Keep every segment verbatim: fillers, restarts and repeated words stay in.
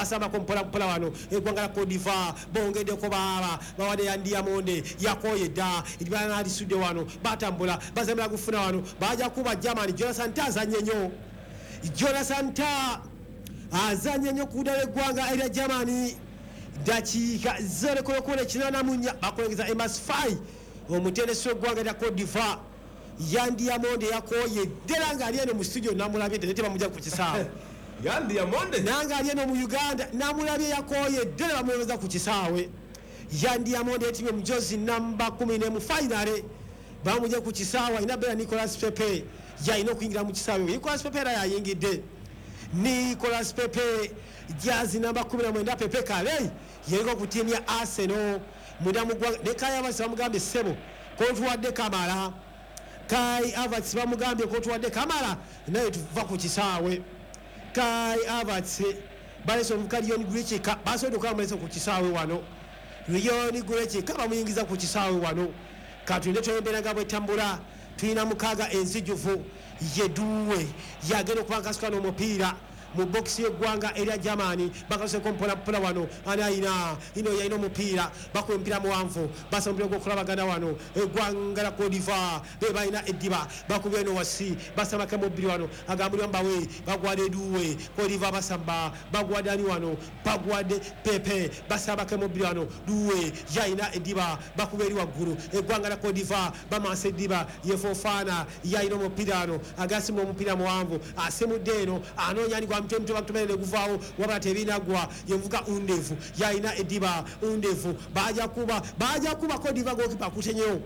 asaba kompola pola wano eggwanga la Cote d'Ivoire bongeddeko baaba bawadde ya Diamonde yakoye dda ibana alisudde wano batambula bazamula kufuna wano baja kuba Germany Jonathan Tah azanye nnyo Jonathan Tah azanye nnyo kudala eggwanga erya Germany dakiika zero kule kinana munya bakolengeza Emas Faye omutendesi w'eggwanga lya Cote d'Ivoire ya Diamonde yakoye ddala nga ali eno mu studio namulabye tete bamujja ku kisaawe Yandi Yamonde nanga alieno mu Uganda namulabye yakoye ddala bamweweza ku kisaawe Yandi Yamonde etimye mu jozi namba kumi ne mu finale bamuje ku kisaawe ina bela Nicolas Pepe yaina okuyingira mu kisaawe Nicolas Pepe era yayingidde Nicolas Pepe jazi namba kumi na mwenda Pepe kale yeriko ku timu ya Arsenal munda mugwa ne Kai Havertz bamugambe sebo kontwadde Kamara Kai Havertz bamugambye kontwadde Kamara naye tuva ku kisaawe Kai Havertz baleso mukali Leon Goretzka basodo kwa maleso ku kisaawe wano Leon Goretzka bamuyingiza ku kisaawe wano katulinde toyembera ngabwe tambula tuyina mukaga enzijuvu yeduwe yagenda okubankasukana omupiira mu box y'eggwanga erya Germany bakase kompola pola wano anaina ino yaino mupiira bakuba mpira muwanvu basambira gokulabagana wano eggwanga la Cote d'Ivoire bebalina eddiba bakuba eno wasi basambaka mubiri wano agambulwa mbawe bagwade duwe Cote d'Ivoire basamba bagwade ani wano bagwade Pepe basambaka mubiri wano duwe yaina eddiba bakuba eri waggulu eggwanga la Cote d'Ivoire bamasa eddiba yefofana yaino mupiira wano agasimu omupiira muwanvu asemudde eno anoonya ani gwa mtemto bakutumene kuvaawo wabala tebinagwa yevuga undevu yaina ediba undevu baja kuba baja kuba Cote d'Ivoire goalkeeper akutenyeyo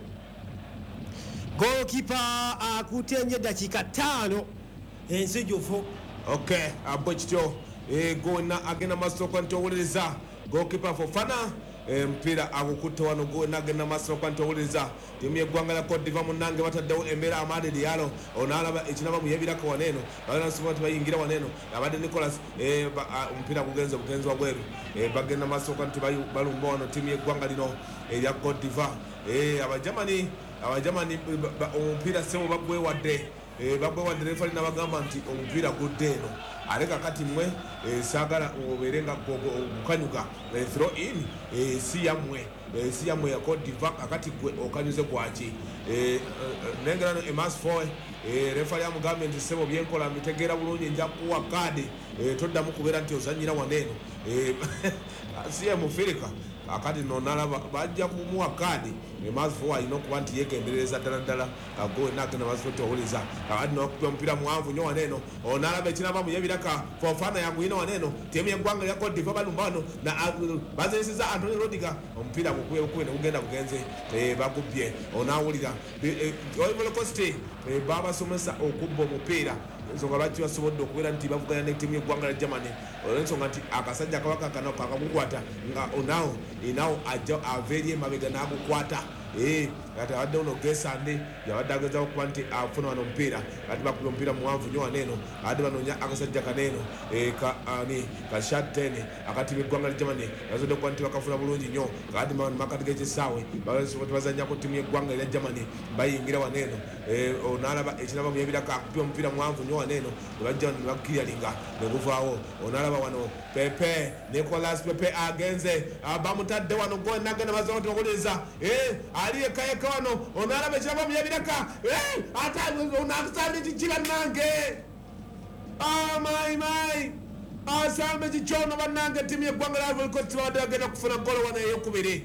goalkeeper akutenye dakika tano ensijufu okay abokityo e gona agena masoko ntowuliriza goalkeeper Fofana mpira agukutta wano gona agena masoko kwa ntowuliriza timu y'eggwanga la Cote d'Ivoire munange bataddewo embeera Amade Diallo onaalaba ekinaba muyebirako waneno balina nsoma nti bayingira waneno abadde Nicolas omupiira gugenze bugenzi wabweru bagenda masooka nti balumba wano timu y'eggwanga lino erya Cote d'Ivoire abajamani abajamani omupiira sebo bagwewadde bagwewadde refali nabagamba nti omupiira gudde eno aleka kati mwe saagala obeerenga okukanyuka throw in si yammwe si yammwe ya Cote d'Ivoire akati gwe okanyuze gwaki nengerano Emas Faye refali amugambye nti sebo byenkola mitegeera bulungi nja kuwa kaadi toddamu kubeera nti ozanyira waneno si ye mufirika akati nonalaba bajja kumuwa kaadi Emas Faye alina okuba nti yegendereza ddala ddala agowe nagenda basoti owuliza abadde nokuba omupiira muwanvu nnyo waneno onalaba ekinaba muyebiraka Fofana yaguyina waneno timu y'eggwanga lya Cote d'Ivoire balumba wano bazanyisiza Anthony Rodiga omupiira gukube bukube negugenda bugenze bagubye onawulira Ivory Coast babasomesa okubba omupiira ensonga lwaki basobodde okubeera nti bavuganya ne timu y'eggwanga lya Germany olw'ensonga nti akasajja kabaka kano kakagukwata nga onawo enawo ajja ava eri emabega n'agukwata kati abadde uno gesande yabadde agezaho okuba nti afuna wano omupiira kati bakuba omupiira muwanvu nnyo waneno abadde banoonya akasajja kaneeno kashattene akati b'eggwanga lya Germany bazodde okuba nti bakafuna bulungi nnyo kati makati g'ekisaawe bazanyako timu y'eggwanga erya Germany bayingira waneno onaalaba ekinaba muyebirako akupya omupiira muwanvu nnyo waneno nebajja wano nebakiriyalinga neguvaawo onaalaba wano Pepe Nicolas Pepe agenze bamutadde wano gonagenda bazao nti okuliza ali ekayeka wano onaalaba ekiraba muyebiraka ate onasamba ekikiba nange mai mai asamba ekikyono bannange timu y'eggwanga lya Ivory Coast babadde bagenda kufuna golo wano eyokubiri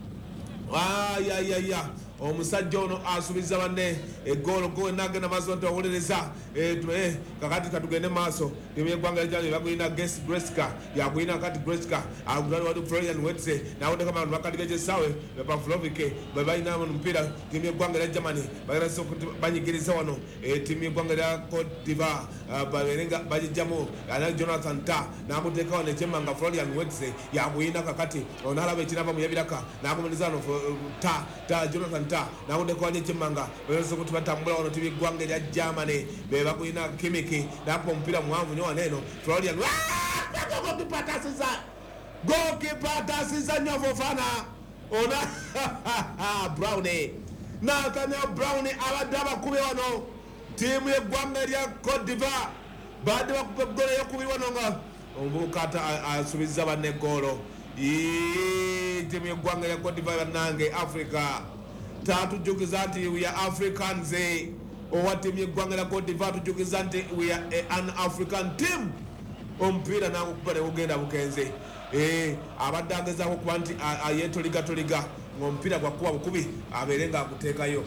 ayayaya omusajja ono asubiza banne egolo gowe nagenda maaso nti owuliriza kakati katugende maaso timu y'eggwanga lya bagulina Ges Goretzka yagulina kati Goretzka agulani wadu Florian Wirtz nawondeka abantu bakati g'ekisaawe Pavlovic bebalina omupiira timu y'eggwanga lya Germany bagenda banyigiriza wano timu y'eggwanga lya Cote d'Ivoire baberenga bagijjamu ana Jonathan Tah namuteeka wano ekyemmanga Florian Wirtz yagulina kakati onaalaba ekirava muyebiraka nagumiriza wano ta ta Jonathan Tah nawondeka wano ekyemmanga bebeso kuti batambula wano timu y'eggwanga lya Germany bebagulina Kimmich nakuba omupiira muwanvu nnyo waneno Florian gokipatasiza gokipatasiza nnyo Fofana ona Brown Nathaniel Brown abadde abakube wano timu y'eggwanga lya Cote d'Ivoire badde bakuba eggolo eyokubiri wano nga omuvubuka asubiza banne golo timu yeggwanga ya Cote d'Ivoire bannange Africa tatujukiza nti we are Africans owa timu yeggwanga ya Cote d'Ivoire tujukiza nti we are an African team omupiira nagukuba negugenda bukenze abadde agezaako kuba nti yetoliga toliga ng'omupiira gwakuba bukubi abeere ngaaguteekayo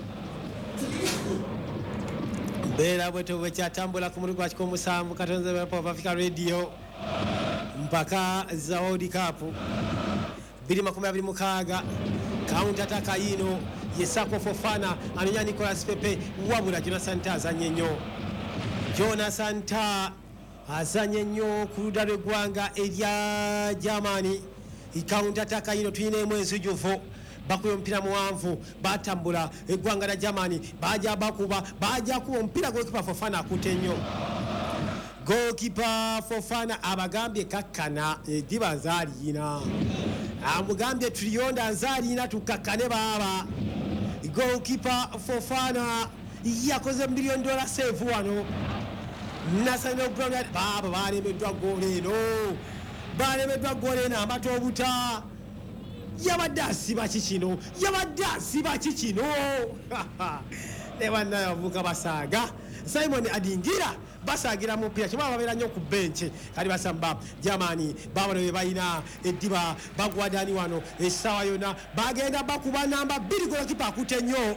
mbeera bweto bwekyatambula ku mulugu gwa kikumi musanvu Katonze Rap of Africa Radio mpaka za World Cup bbiri makumi abiri mukaaga counter attack yino Yesako Fofana anonya Nicolas Pepe wabula Jonathan Tah azanye nnyo Jonathan Tah azanye nnyo ku ludda lw'eggwanga erya Germany counter attack yino tuyina emu enzijuvu bakuba omupiira muwanvu batambula eggwanga lya Germany baja bakuba baja kuba omupiira golikipa Fofana akute nnyo golikipa Fofana abagambye kakkana eddiba nzaaliyina amugambye tuliyonda nzaaliyina tukakkane baaba golikipa Fofana yakoze miliyoni dola seevu wano National Brown baaba balemeddwa goolo eno balemeddwa goolo eno amata obuta yabadde asiba kikino yabadde asiba kikino ne bannaye abavubuka basaaga Simon Adingira basagira mupiira kyebaba babeera nnyo ku benche kali basamba Germany babona bwe balina eddiba bagwadani wano essaawa yonna bagenda bakuba namba bbiri golokipa akute nnyo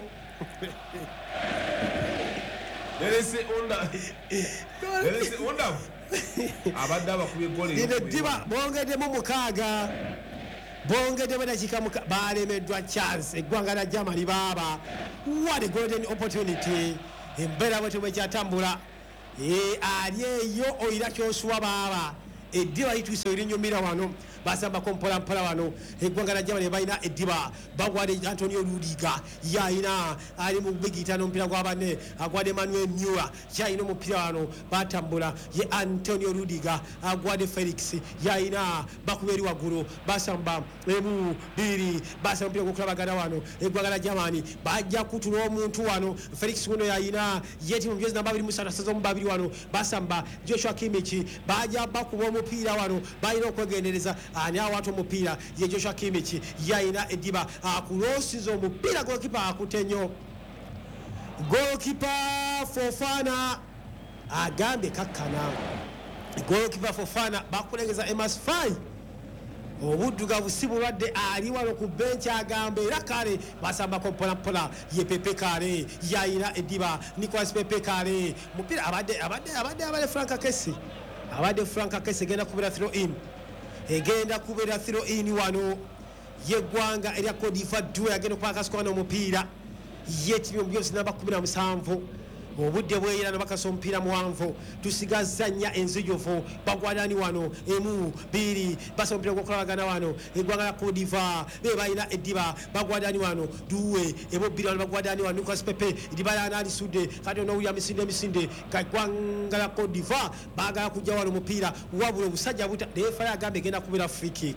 Elesi onda Elesi onda abadde abakubye goli ino eddiba bongeddemu mukaaga bongeddemu dakiika muka balemeddwa chance eggwanga lya Germany baaba what a golden opportunity embeera bwetyo bwekyatambula ali eyo oyira kyosuwa baaba eddiba lituuse erinyumira wano basambako mpolampola wano eggwanga lya Germany balina eddiba bagwadde Antonio Rudiger yayina ali mu bigitano omupiira gwa banne agwadde Emmanuel Neuer yayina omupiira wano batambula ye Antonio Rudiger agwadde Felix yayina bakuba eri waggulu basamba emu biri basamba omupiira gwokulabagana wano eggwanga lya Germany bajja kutula omuntu wano Felix guno yayina yetimu mujezi namba abiri musatu asaza omu babiri wano basamba Joshua Kimmich bajja bakuba omupiira wano balina okwegendereza ani awatu omupiira ye Joshua Kimmich yayina eddiba akulosiza omupiira golikipa akute nnyo golikipa Fofana agambye kakkana golikipa Fofana bakulengeza Emas Faye obuddugavu si bulwadde ali wano ku benchi agamba era kale basambako mpolampola ye Pepe Kale yayina eddiba Nicolas Pepe Kale mupiira abadde abadde abadde abadde Frank Kessy abadde Frank Kessy genda kubera throw in egenda kubera throw in wano yeggwanga erya Cote d'Ivoire duwe agenda okuba akasukana omupiira yetimu omubyozi namba kumi na musanvu obudde bweyera nabakasa omupiira muwanvu tusigaza nnya enzijuvu bagwadani wano emu biri basa omupiira gwokulabagana wano eggwanga lya Cote d'Ivoire be balina eddiba bagwadani wano duwe emu biri wano bagwadani wano Nicolas Pepe eddiba lyana alisudde kati ono owulira misinde misinde kaggwanga lya Cote d'Ivoire baagala kujja wano omupiira wabula obusajja buta leefali agambye egenda kubeera free kick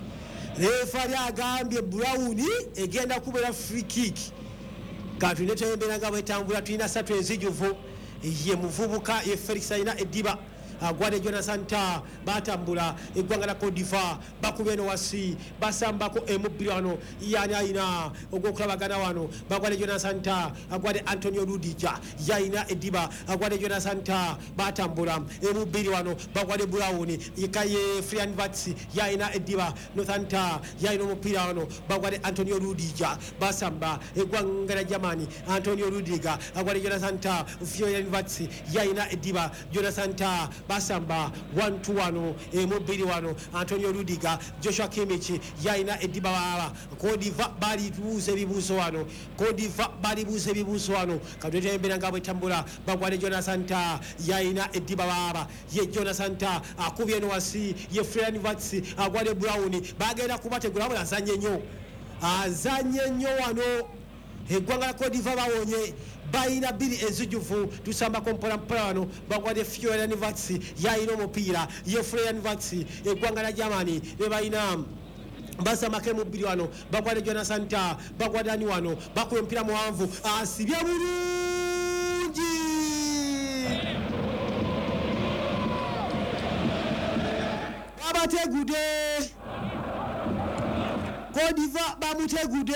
leefali agambye Brown egenda kubeera free kick kati netembera nga bwetambula tulina satu enzijuvu ye muvubuka ye Felix alina eddiba agwadde Jonathan Tah batambula eggwanga lya Cote d'Ivoire bakubye eno wasi basambako emubbiri wano yani ayina ogwokulabagana wano bagwadde Jonathan Tah agwadde Antonio Rudiger yayina eddiba agwadde Jonathan Tah batambula emubbiri wano bagwadde Brown yekaye Florian Wirtz yayina eddiba Jonathan Tah yayina omupiira wano bagwadde Antonio Rudiger basamba eggwanga lya Germany Antonio Rudiger agwadde Jonathan Tah Florian Wirtz yayina eddiba Jonathan Tah basamba one two wano emubbiri wano Antonio Rudiger Joshua Kimmich yayina eddiba baba Cote d'Ivoire bali tubuuza ebibuuzo wano Cote d'Ivoire bali buuza ebibuuzo wano katwetembera nga bwetambula bagwadde Jonathan Tah yayina eddiba baba ye Jonathan Tah akubye eno wasi ye Florian Wirtz agwadde Brown bagenda kubategula wabula azanye nnyo azanye nnyo wano eggwanga lya Cote d'Ivoire bawonye bayina bbiri enzijuvu tusambako mpolampola wano bagwadde Florian Wirtz yayina omupiira ye Florian Wirtz eggwanga lya Germany ne bayina basambako emubbiri wano bagwadde Jonathan Tah bagwadde ani wano bakuba omupiira muwanvu asibye bulungi bamutegude Kodiva bamutegude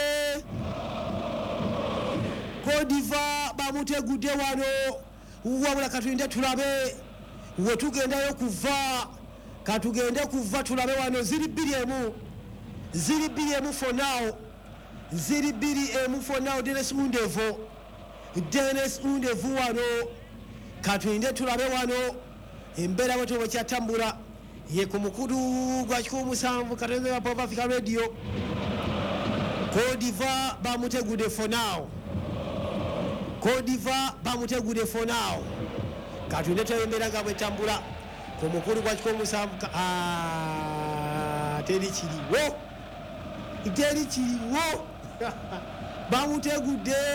Kodiva bamutegude wano wabula katulinde tulabe we tugendayo kuva katugende kuva tulabe wano ziri bbiri emu ziri bbiri emu for now ziri bbiri emu for now Dennis Undevo Dennis Undevo wano katulinde tulabe wano embeera bwe tuba kyatambula ye ku mukulu gwa kikumi musanvu katonda wa Pop Africa Radio Kodiva bamutegude for now Kodiva bamutegude for now katulinde twembeera nga bwe tambula ku mukulu gwa kikumi musanvu ah teri kiriwo teri kiriwo bamutegude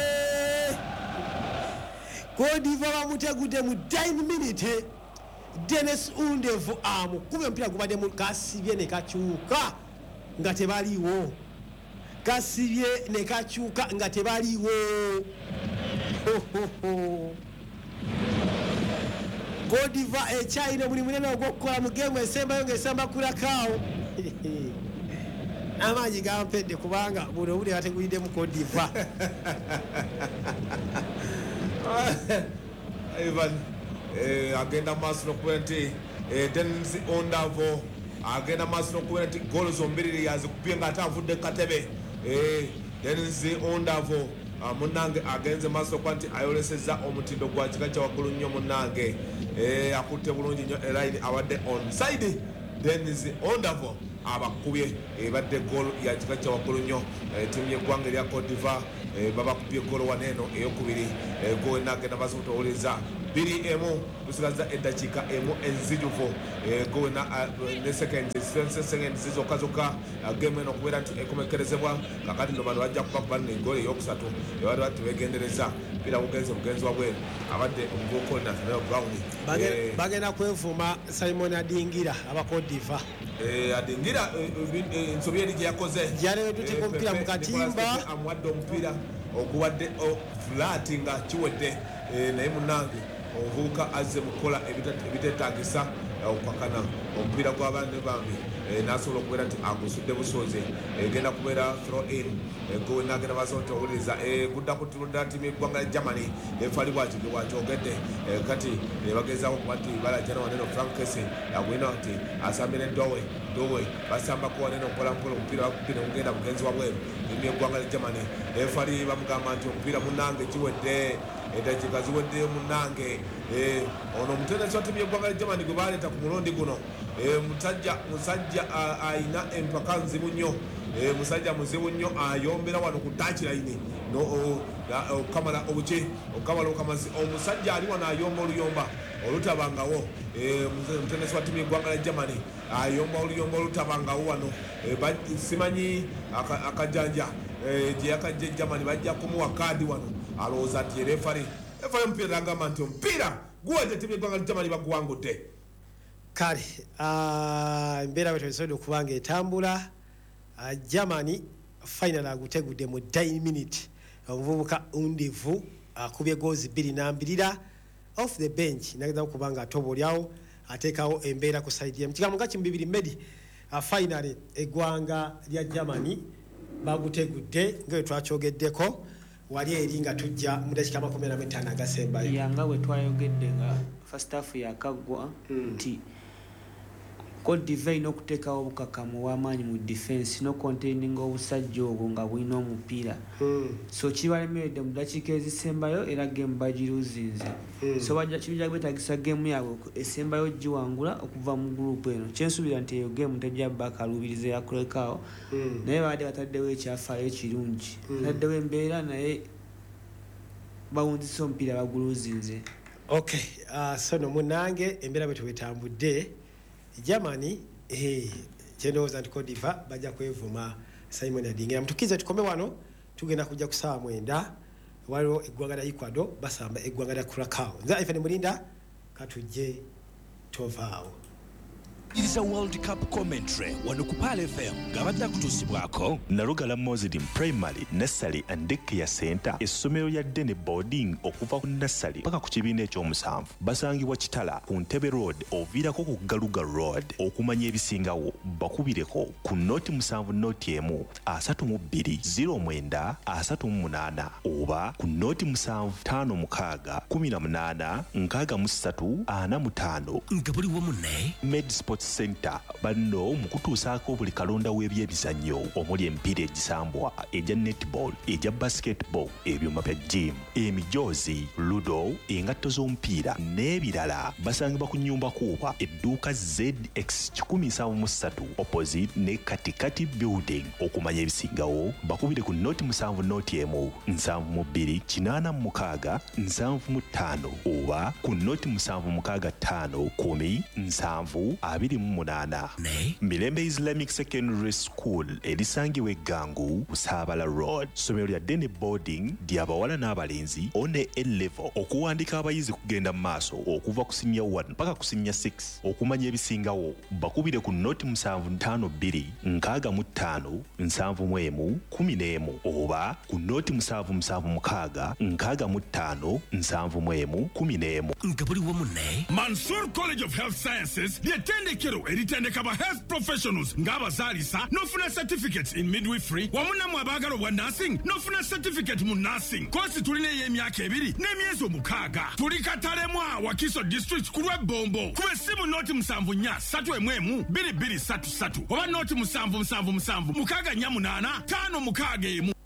Kodiva bamutegude mu nine minute Dennis Undevu amukube mpira gubadde mu kasibye ne kakyuka nga tebaliwo kasibye ne kakyuka nga tebaliwo Kodiva ekyayina buli munene ogw'okukola mu gemu esembayo ng'esamba kulakaawo amaanyi gampedde kubanga buno obudde bateguliddemu Kodiva Ivan eh agenda maaso nokubeera nti Dennis Undevu agenda maaso nokubeera nti goolo zombiriri yazikubye ng'ate avudde katebe eh Dennis Undevu munange agenze maaso okuba nti ayolesezza omutindo gwa kika kya waggulu nnyo munange eh akutte bulungi nnyo eline awadde onside Dennis Undevu abakubye ebadde goolo ya kika kya waggulu nnyo ttiimu y'eggwanga erya Cote d'Ivoire babakubye goolo waneeno eyokubiri goolo nagenda maaso kutowuleza biri emu tusigaza eddakiika emu enzijuvu goolo ne seconds seconds zizokkazoka game eno okubeera nti ekomekerezebwa kakati nno bano bajja kuba kuba goolo eyokusatu ebadde bati begendereza mpira bugenze bugenzi wabweru abadde omuvubuka oli Nathaniel Brown bagenda kwevuma Simon Adingira aba Cote d'Ivoire Adingira ensobi eri gye yakoze yaleero tuteeka omupiira mu katimba amuwadde omupiira oguwadde flat nga kiwedde naye munange omuvubuka azze mukola ebiteetaagisa okukakana omupiira gw'abaana bambi n'asobola okubeera nti agusudde busoze egenda kubeera throw in gowe nagenda basobola nti owuliriza gudda ku ttiimu y'eggwanga lya Germany efali bwaki bwakyogedde kati bagezaako okuba nti balajjana waneno Frank Kessy agwina nti asambire dowe dowe basambako waneno mpola mpola omupiira bakupira ogenda bugenzi wabweru ttiimu y'eggwanga lya Germany efali bamugamba nti omupiira munange kiwedde eddakiika ziweddeyo munange ono omutendesi wa ttiimu y'eggwanga lya Germany gwe baleeta ku mulundi guno musajja musajja ayina empaka nzibu nnyo musajja muzibu nnyo ayombera wano ku tachilayini okamala obuki okamala okamazi omusajja ali wano ayomba oluyomba olutabangawo omutendesi wa ttiimu y'eggwanga lya Germany ayomba oluyomba olutabangawo wano simanyi akajanja gye yakajja Germany bajja kumuwa kaadi wano alowooza nti erefari efari omupiira agamba nti omupiira guwedde ttiimu y'eggwanga lya Germany baguwangudde kale embeera bwe tusobodde okuba nga etambula Germany final agutegudde mu nine minute omuvubuka Undevu akubye goozi bbiri nambirira off the bench nageza okuba nga atobolyawo ateekawo embeera ku side yemu kigambo nga kimu bibiri medi final eggwanga lya Germany bagutegudde nga twakyogeddeko wali eri nga tujja mu dakiika makumi ana mu ttaano agasembayo yanga bwe twayogedde nga first half yakaggwa nti Cote d'Ivoire n'okuteekawo obukakamu w'amaanyi mu defense n'ocontaininga obusajja obwo nga bulina omupiira so kibalemeredde mu dakiika ezisembayo era gemu bagiruzinze so bajja kibijja beetagisa gemu yaabwe esembayo giwangula okuva mu gurupu eno kyensuubira nti eyo gemu tejja bakalubiriza yakulekaawo naye baadde bataddewo ekyafaayo ekirungi bataddewo embeera naye bawunzisa omupiira baguluzinze okay so no munange embeera bwe twetambudde Germany eh kyendowooza nti Cote d'Ivoire bajja kwevuma Simon Adingira mutukize tukome wano tugenda kujja kusaba mwenda waliwo eggwanga lya Ecuador basamba eggwanga lya Curacao nze Ivan Mulinda katujje tovaawo iriza World Cup commentary wano ku Pal F M ngabadde kutusibwako Nalugala Muslim Primary Nursery and Daycare Center essomero lya Dene Boarding okuva ku nursery paka ku kibiina ekyomusanvu basangibwa Kitala ku Ntebe Road oviirako ku Galuga Road okumanya ebisingawo bakubireko ku noti musanvu noti emu asatu mu bbiri ziro mwenda asatu mu munaana oba ku noti musanvu ttaano mukaaga kumi na munaana nkaaga mu ssatu ana mu ttaano nga buli wamu ne Med Sports Center banno mu kutuusaako buli kalonda w'ebyebizannyo omuli emipiira egisambwa egya netball egya basketball ebyuma bya gym emijoozi ludo engatto z'omupiira n'ebirala basangibwa ku nnyumba kuuba edduuka Z X kikumi nsanvu mu ssatu opposite ne katikati building okumanya ebisingawo bakubire ku noti musanvu noti emu nsanvu mu bbiri kinaana mu mukaaga nsanvu mu ttaano oba ku noti musanvu mukaaga ttaano kumi nsanvu abiri mu munaana ne Mirembe Islamic Secondary School erisangibwa Eggangu Busaabala Road somero lya Dene Boarding ly'abawala n'abalenzi one A level okuwandika abayizi kugenda mu maaso okuva ku senior one paka ku senior six okumanya ebisingawo bakubire ku noti musanvu ttaano bbiri nkaaga mu ttaano nsanvu mu emu kumi n'emu oba ku noti musanvu musanvu mukaaga nkaaga mu ttaano nsanvu mu emu kumi n'emu nga buli wamu ne Mansour College of Health Sciences ly'ettendekero eritendeka ba health professionals ng'abazaalisa n'ofuna certificates in midwifery wamu nammwe abaagala obwa nursing n'ofuna certificate mu nursing kosi tulina ey'emyaka ebiri n'emyezi omukaaga tuli Katalemu Wakiso district ku lw'ebbombo kuba essimu noti musanvu nnya ssatu emu emu bbiri bbiri ssatu ssatu oba noti musanvu musanvu musanvu mukaaga nnya munaana ttaano mukaaga emu